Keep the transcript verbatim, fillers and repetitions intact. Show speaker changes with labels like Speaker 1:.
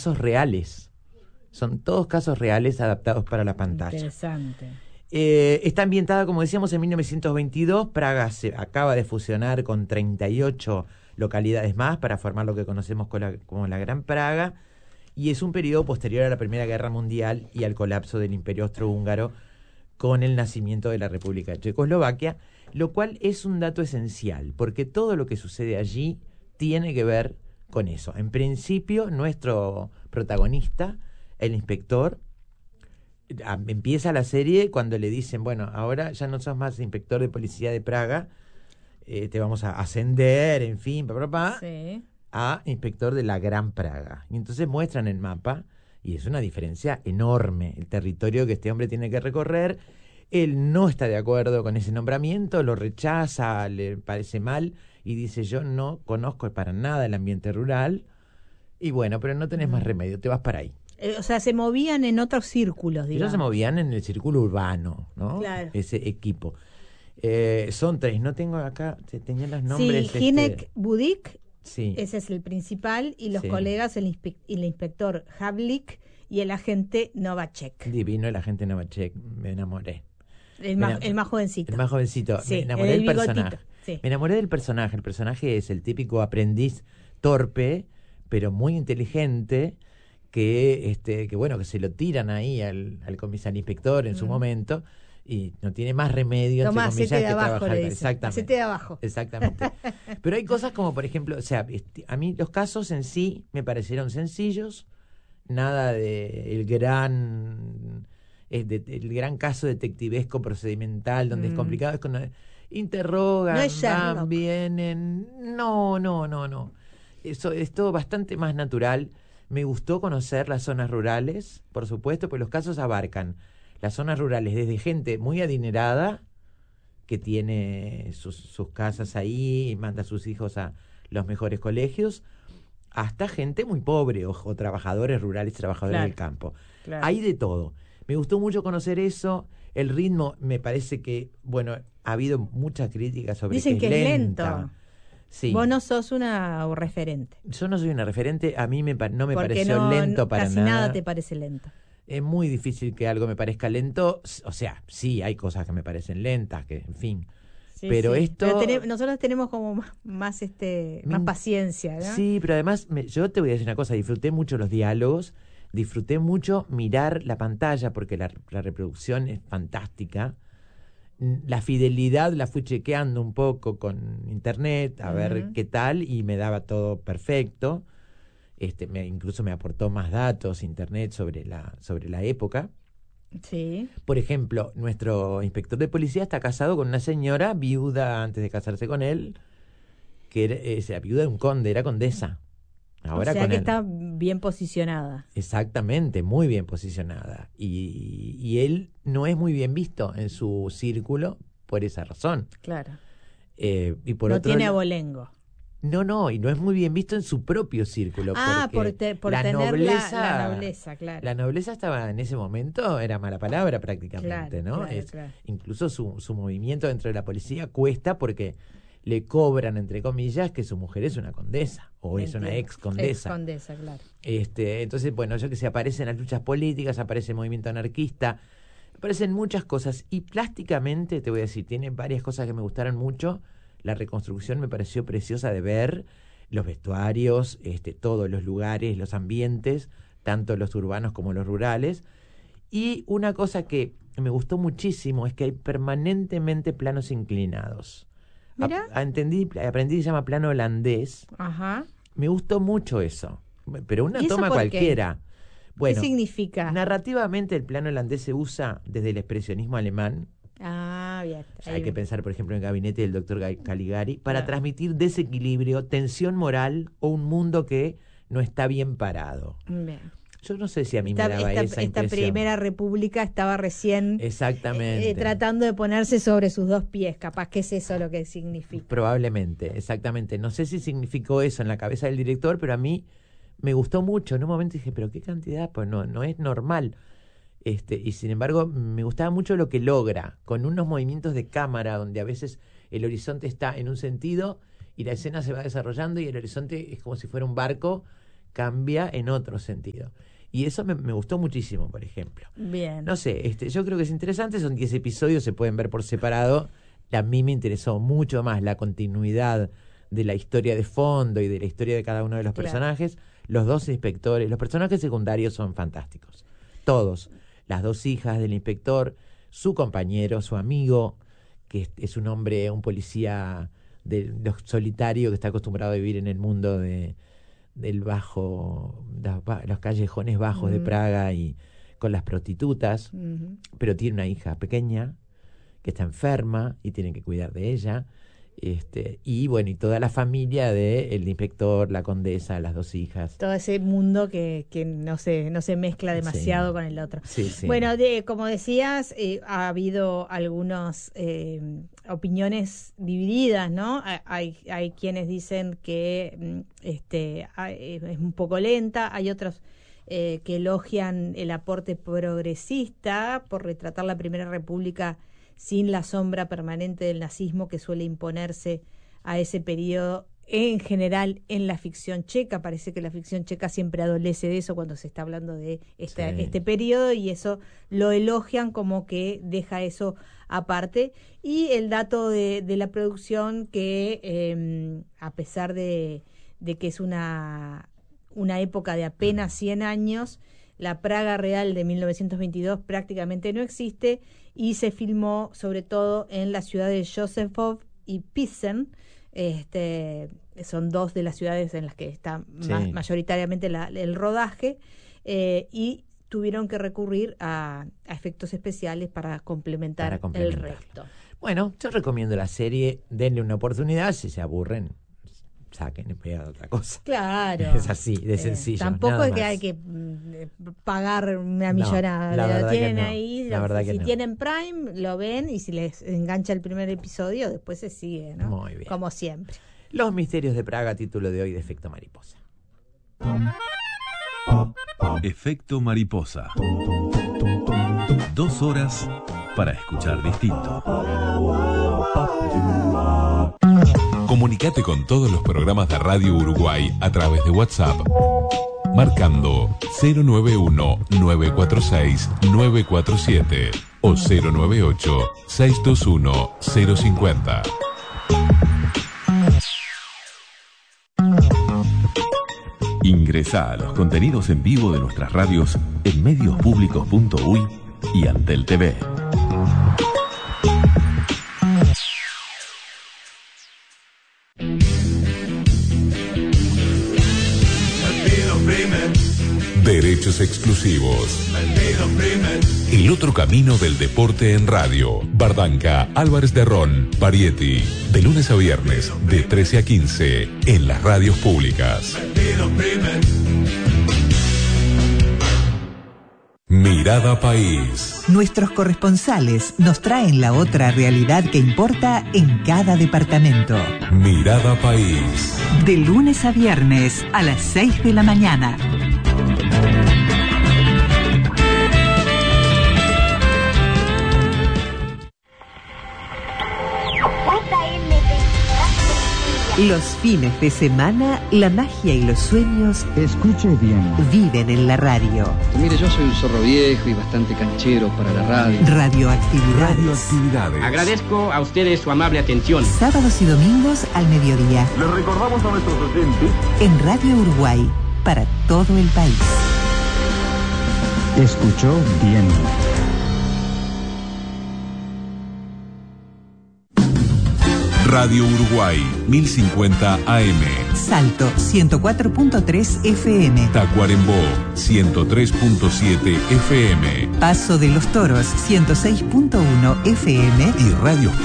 Speaker 1: casos reales. Son todos casos reales adaptados para la pantalla.
Speaker 2: Interesante.
Speaker 1: Eh, está ambientada, como decíamos, en mil novecientos veintidós. Praga se acaba de fusionar con treinta y ocho localidades más para formar lo que conocemos como la, como la Gran Praga. Y es un periodo posterior a la Primera Guerra Mundial y al colapso del Imperio Austrohúngaro con el nacimiento de la República de Checoslovaquia, lo cual es un dato esencial, porque todo lo que sucede allí tiene que ver con eso. En principio, nuestro protagonista, el inspector, a, empieza la serie cuando le dicen, bueno, ahora ya no sos más inspector de policía de Praga, eh, te vamos a ascender, en fin, papá, papá,
Speaker 2: Sí.
Speaker 1: a inspector de la Gran Praga. Y entonces muestran el mapa, y es una diferencia enorme, el territorio que este hombre tiene que recorrer. Él no está de acuerdo con ese nombramiento, lo rechaza, le parece mal, y dice, yo no conozco para nada el ambiente rural, y bueno, pero no tenés mm. más remedio, te vas para ahí.
Speaker 2: Eh, o sea, se movían en otros círculos, digamos.
Speaker 1: Ellos se movían en el círculo urbano, ¿no?
Speaker 2: Claro.
Speaker 1: Ese equipo. Eh, son tres, no tengo acá, tenía los nombres.
Speaker 2: Sí, Hinek
Speaker 1: este...
Speaker 2: Budik,
Speaker 1: sí.
Speaker 2: Ese es el principal, y los
Speaker 1: sí.
Speaker 2: colegas, el, inspe el inspector Havlik y el agente Novacek.
Speaker 1: Divino el agente Novacek, me enamoré.
Speaker 2: El más, el más jovencito.
Speaker 1: El más jovencito.
Speaker 2: Sí,
Speaker 1: me enamoré
Speaker 2: el
Speaker 1: del personaje.
Speaker 2: Sí.
Speaker 1: Me enamoré del personaje. El personaje es el típico aprendiz torpe, pero muy inteligente, que este que bueno, que se lo tiran ahí al, al comisario inspector en mm. su momento, y no tiene más remedio,
Speaker 2: Tomás,
Speaker 1: entre comillas,
Speaker 2: que
Speaker 1: abajo,
Speaker 2: trabajar.
Speaker 1: Exactamente.
Speaker 2: Hacete de abajo.
Speaker 1: Exactamente. Pero hay cosas como, por ejemplo, o sea, este, a mí los casos en sí me parecieron sencillos, nada de el gran es de, el gran caso detectivesco procedimental donde mm. es complicado, es cuando interrogan,
Speaker 2: no es
Speaker 1: van, vienen, no, no, no, no. Eso es todo bastante más natural. Me gustó conocer las zonas rurales, por supuesto, pues los casos abarcan las zonas rurales desde gente muy adinerada que tiene sus, sus casas ahí y manda a sus hijos a los mejores colegios, hasta gente muy pobre o, o trabajadores rurales, trabajadores
Speaker 2: claro,
Speaker 1: del campo.
Speaker 2: Claro.
Speaker 1: Hay de todo. Me gustó mucho conocer eso. El ritmo me parece que, bueno, ha habido muchas críticas sobre
Speaker 2: Dicen
Speaker 1: que es
Speaker 2: que
Speaker 1: lenta.
Speaker 2: es lento.
Speaker 1: Sí.
Speaker 2: Vos no sos una referente.
Speaker 1: Yo no soy una referente, a mí me, no me
Speaker 2: Porque
Speaker 1: pareció
Speaker 2: no,
Speaker 1: lento para
Speaker 2: casi
Speaker 1: nada.
Speaker 2: nada te parece lento.
Speaker 1: Es muy difícil que algo me parezca lento. O sea, sí, hay cosas que me parecen lentas, que en fin.
Speaker 2: Sí,
Speaker 1: pero
Speaker 2: sí.
Speaker 1: esto...
Speaker 2: Pero tenemos, nosotros tenemos como más, más, este, más paciencia, ¿no?
Speaker 1: Sí, pero además, me, yo te voy a decir una cosa, disfruté mucho los diálogos, disfruté mucho mirar la pantalla, porque la, la reproducción es fantástica. La fidelidad la fui chequeando un poco con internet, a uh-huh. ver qué tal, y me daba todo perfecto. Este, me, incluso me aportó más datos internet sobre la, sobre la época.
Speaker 2: Sí.
Speaker 1: Por ejemplo, nuestro inspector de policía está casado con una señora viuda antes de casarse con él, que era, es la viuda de un conde, era condesa. Ahora
Speaker 2: o sea
Speaker 1: con
Speaker 2: que
Speaker 1: él.
Speaker 2: Está bien posicionada.
Speaker 1: Exactamente, muy bien posicionada. Y, y él no es muy bien visto en su círculo por esa razón.
Speaker 2: Claro.
Speaker 1: Eh, y por
Speaker 2: no
Speaker 1: otro
Speaker 2: tiene
Speaker 1: la...
Speaker 2: abolengo.
Speaker 1: No, no, y no es muy bien visto en su propio círculo.
Speaker 2: Ah, por, te, por
Speaker 1: la
Speaker 2: tener
Speaker 1: nobleza,
Speaker 2: la, la nobleza, claro.
Speaker 1: La nobleza estaba en ese momento, era mala palabra
Speaker 2: claro,
Speaker 1: prácticamente, ¿no?
Speaker 2: Claro,
Speaker 1: es,
Speaker 2: claro.
Speaker 1: Incluso su, su movimiento dentro de la policía cuesta porque le cobran, entre comillas, que su mujer es una condesa o es una ex condesa.
Speaker 2: Ex condesa, claro.
Speaker 1: Este, entonces, bueno, yo que sé, aparecen las luchas políticas, aparece el movimiento anarquista, aparecen muchas cosas. Y plásticamente, te voy a decir, tiene varias cosas que me gustaron mucho. La reconstrucción me pareció preciosa de ver, los vestuarios, este, todos los lugares, los ambientes, tanto los urbanos como los rurales. Y una cosa que me gustó muchísimo es que hay permanentemente planos inclinados.
Speaker 2: Mira.
Speaker 1: A, a entendí, aprendí que se llama plano holandés.
Speaker 2: Ajá.
Speaker 1: Me gustó mucho eso, pero una toma cualquiera.
Speaker 2: Qué?
Speaker 1: Bueno,
Speaker 2: ¿Qué significa?
Speaker 1: Narrativamente el plano holandés se usa desde el expresionismo alemán.
Speaker 2: Ah, bien.
Speaker 1: O sea, hay que pensar, por ejemplo, en el gabinete del doctor Caligari, para
Speaker 2: claro.
Speaker 1: transmitir desequilibrio, tensión moral o un mundo que no está bien parado.
Speaker 2: Bien.
Speaker 1: Yo no sé si a mí
Speaker 2: esta,
Speaker 1: me daba
Speaker 2: esta,
Speaker 1: esa
Speaker 2: esta
Speaker 1: impresión.
Speaker 2: Primera República estaba recién
Speaker 1: exactamente
Speaker 2: eh, tratando de ponerse sobre sus dos pies. Capaz que es eso lo que significa.
Speaker 1: Probablemente, exactamente. No sé si significó eso en la cabeza del director, pero a mí me gustó mucho. En un momento dije, pero qué cantidad, pues no, no es normal. Este, y sin embargo, me gustaba mucho lo que logra, con unos movimientos de cámara, donde a veces el horizonte está en un sentido y la escena se va desarrollando y el horizonte es como si fuera un barco cambia en otro sentido. Y eso me, me gustó muchísimo, por ejemplo.
Speaker 2: Bien.
Speaker 1: No sé, este, yo creo que es interesante, son diez episodios, se pueden ver por separado. A mí me interesó mucho más la continuidad de la historia de fondo y de la historia de cada uno de los
Speaker 2: Claro.
Speaker 1: personajes. Los dos inspectores, los personajes secundarios son fantásticos. Todos. Las dos hijas del inspector, su compañero, su amigo, que es, es un hombre, un policía de, de solitario que está acostumbrado a vivir en el mundo de del bajo, las, los callejones bajos mm. de Praga y con las prostitutas, mm-hmm. pero tiene una hija pequeña que está enferma y tienen que cuidar de ella, este, y bueno, y toda la familia de el inspector, la condesa, las dos hijas.
Speaker 2: Todo ese mundo que, que no se, no se mezcla demasiado sí. con el otro.
Speaker 1: Sí, sí.
Speaker 2: Bueno, de, como decías, eh, ha habido algunas eh, opiniones divididas, ¿no? Hay, hay quienes dicen que este, es un poco lenta, hay otros eh, que elogian el aporte progresista por retratar la Primera República sin la sombra permanente del nazismo que suele imponerse a ese periodo en general en la ficción checa. Parece que la ficción checa siempre adolece de eso cuando se está hablando de este, sí. este periodo, y eso lo elogian como que deja eso aparte. Y el dato de, de la producción que eh, a pesar de, de que es una, una época de apenas cien años, la Praga real de mil novecientos veintidós prácticamente no existe y se filmó sobre todo en la ciudad de Józefov y Pilsen. Este, son dos de las ciudades en las que está sí. ma- mayoritariamente la, el rodaje, eh, y tuvieron que recurrir a, a efectos especiales para complementar, para complementar el resto.
Speaker 1: Bueno, yo recomiendo la serie, denle una oportunidad, si se aburren, saquen y vean otra cosa.
Speaker 2: Claro.
Speaker 1: Es así, de sencillo.
Speaker 2: Eh, tampoco
Speaker 1: nada
Speaker 2: es que
Speaker 1: más.
Speaker 2: hay que mm, pagar una millonada.
Speaker 1: No, la verdad
Speaker 2: tienen
Speaker 1: que no.
Speaker 2: ahí,
Speaker 1: la
Speaker 2: lo,
Speaker 1: verdad
Speaker 2: si
Speaker 1: que no.
Speaker 2: tienen Prime, lo ven, y si les engancha el primer episodio, después se sigue, ¿no?
Speaker 1: Muy bien.
Speaker 2: Como siempre.
Speaker 1: Los misterios de Praga, título de hoy de Efecto Mariposa.
Speaker 3: Efecto Mariposa. Dos horas para escuchar distinto. Comunicate con todos los programas de Radio Uruguay a través de WhatsApp, marcando cero nueve uno, nueve cuatro seis, nueve cuatro siete o cero nueve ocho, seis dos uno, cero cinco cero. Ingresá a los contenidos en vivo de nuestras radios en mediospublicos punto uy y Antel T V. Derechos exclusivos. El otro camino del deporte en radio. Bardanca, Álvarez de Ron, Parietti. De lunes a viernes, de trece a quince, en las radios públicas. Mirada País.
Speaker 4: Nuestros corresponsales nos traen la otra realidad que importa en cada departamento.
Speaker 3: Mirada País.
Speaker 4: De lunes a viernes a las seis de la mañana. Los fines de semana, la magia y los sueños,
Speaker 5: escuche bien,
Speaker 4: viven en la radio.
Speaker 5: Mire, yo soy un zorro viejo y bastante canchero para la radio.
Speaker 4: Radioactividades.
Speaker 3: Radioactividades.
Speaker 6: Agradezco a ustedes su amable atención.
Speaker 4: Sábados y domingos al mediodía.
Speaker 7: Les recordamos a nuestros oyentes
Speaker 4: en Radio Uruguay, para todo el país.
Speaker 5: Escuchó bien.
Speaker 3: Radio Uruguay, mil cincuenta A M.
Speaker 4: Salto, ciento cuatro punto tres F M.
Speaker 3: Tacuarembó, ciento tres punto siete F M.
Speaker 4: Paso de los Toros, ciento seis punto uno F M.
Speaker 3: Y radios